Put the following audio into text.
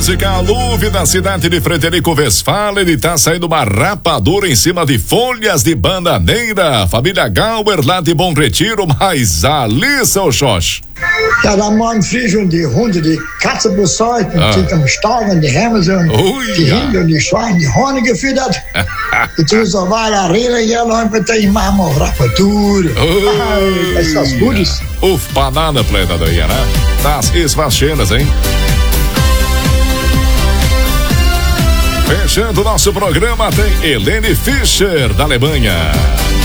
Música Aluve da cidade de Frederico Westphalen, ele tá saindo uma rapadura em cima de folhas de bananeira. Família Gauer lá de Bom Retiro, mas ali, seu Xox. Ja, dan man vliegen die honden, die katzen besäugt, die am Staugen, die Hämmer sind, die Hinde und die Schweine, die Horne gefüttert. Und so so weiter, reden ja Leute, die machen auch rapadura. Essas Gutes. Banana plena daí, né? Das esfachenas, hein? Fechando nosso programa, tem Helene Fischer, da Alemanha.